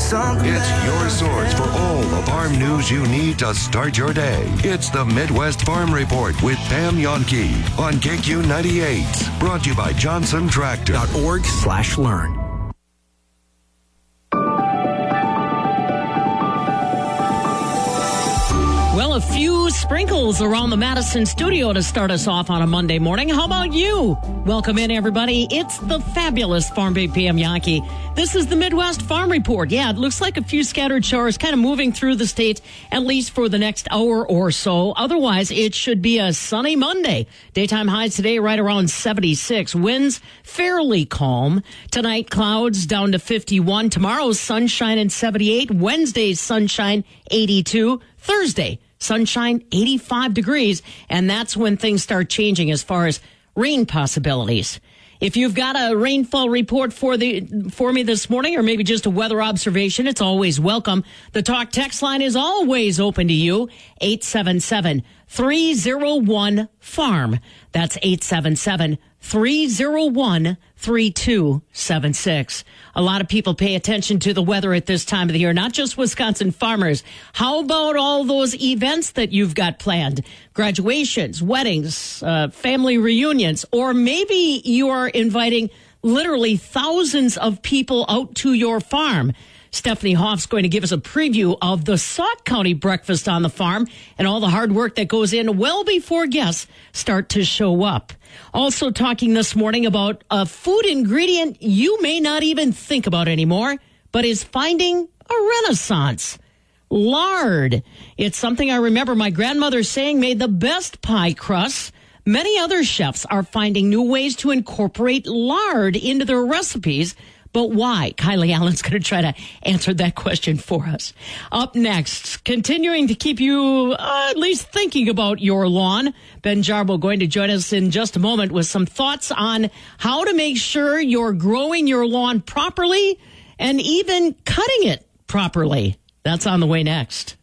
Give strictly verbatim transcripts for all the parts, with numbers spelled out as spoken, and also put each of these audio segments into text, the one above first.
It's your source for all the farm news you need to start your day. It's the Midwest Farm Report with Pam Jahnke on K Q ninety-eight. Brought to you by Johnson Tractor. .org slash learn. Well, a few sprinkles around the Madison studio to start us off on a Monday morning. How about you? Welcome in, everybody. It's the fabulous Farm Babe Pam Jahnke. This is the Midwest Farm Report. Yeah, it looks like a few scattered showers kind of moving through the state, at least for the next hour or so. Otherwise, it should be a sunny Monday. Daytime highs today right around seventy-six. Winds fairly calm. Tonight, clouds down to fifty-one. Tomorrow's sunshine and seventy-eight. Wednesday's sunshine, eighty-two. Thursday, sunshine, eighty-five degrees, and that's when things start changing as far as rain possibilities. If you've got a rainfall report for the for me this morning, or maybe just a weather observation, it's always welcome. The talk text line is always open to you, eight seven seven, three oh one, farm. That's eight seven seven, three oh one, three two seven six. A lot of people pay attention to the weather at this time of the year, not just Wisconsin farmers. How about all those events that you've got planned? Graduations, weddings, uh, family reunions, or maybe you are inviting literally thousands of people out to your farm. Stephanie Hoff's going to give us a preview of the Sauk County Breakfast on the Farm and all the hard work that goes in well before guests start to show up. Also talking this morning about a food ingredient you may not even think about anymore, but is finding a renaissance. Lard. It's something I remember my grandmother saying made the best pie crusts. Many other chefs are finding new ways to incorporate lard into their recipes. But why? Kylie Allen's going to try to answer that question for us. Up next, continuing to keep you uh, at least thinking about your lawn, Ben Jarbo going to join us in just a moment with some thoughts on how to make sure you're growing your lawn properly and even cutting it properly. That's on the way next.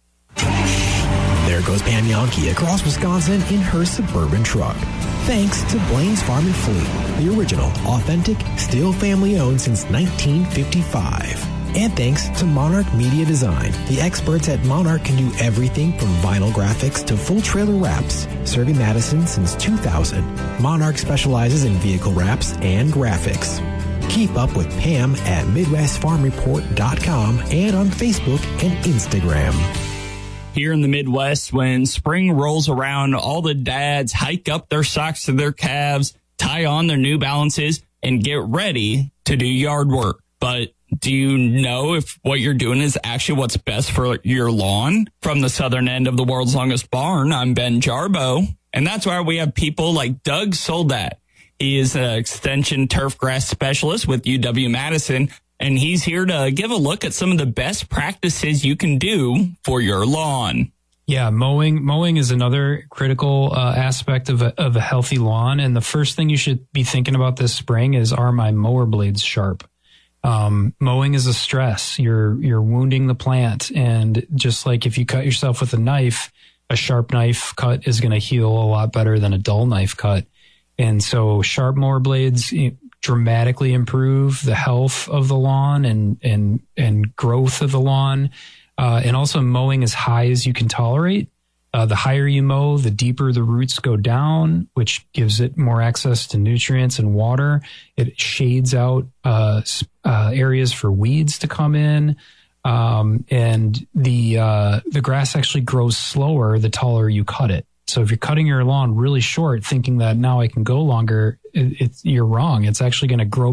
There goes Pam Jahnke across Wisconsin in her Suburban truck. Thanks to Blaine's Farm and Fleet, the original, authentic, still family-owned since nineteen fifty-five. And thanks to Monarch Media Design. The experts at Monarch can do everything from vinyl graphics to full trailer wraps. Serving Madison since two thousand, Monarch specializes in vehicle wraps and graphics. Keep up with Pam at Midwest Farm Report dot com and on Facebook and Instagram. Here in the Midwest, when spring rolls around, all the dads hike up their socks to their calves, tie on their New Balances, and get ready to do yard work. But do you know if what you're doing is actually what's best for your lawn? From the southern end of the world's longest barn, I'm Ben Jarbo. And that's why we have people like Doug Soldat. He is an extension turf grass specialist with U W-Madison. And he's here to give a look at some of the best practices you can do for your lawn. Yeah, mowing mowing is another critical uh, aspect of a, of a healthy lawn. And the first thing you should be thinking about this spring is, are my mower blades sharp? Um, mowing is a stress. You're you're wounding the plant. And just like if you cut yourself with a knife, a sharp knife cut is going to heal a lot better than a dull knife cut. And so sharp mower blades dramatically improve the health of the lawn and and and growth of the lawn, uh, and also mowing as high as you can tolerate. Uh, the higher you mow, the deeper the roots go down, which gives it more access to nutrients and water. It shades out uh, uh, areas for weeds to come in, um, and the uh, the grass actually grows slower the taller you cut it. So if you're cutting your lawn really short, thinking that now I can go longer, it, it's, you're wrong. It's actually going to grow